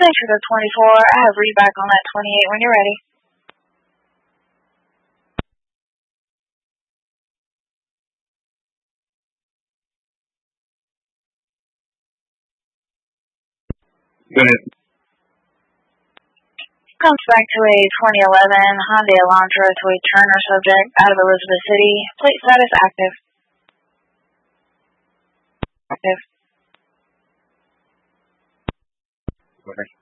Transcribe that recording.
Thanks for the 24. I have read back on that 28 when you're ready. Go ahead. Comes back to a 2011 Hyundai Elantra to a Turner subject out of Elizabeth City. Plate status active. Active. Okay.